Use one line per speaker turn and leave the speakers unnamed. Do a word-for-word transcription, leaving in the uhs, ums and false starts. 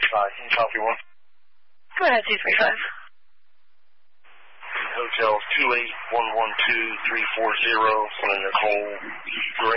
five. Can you copy one?
Go ahead, two three five.
Hotel two eight one one two three four zero, Nicole,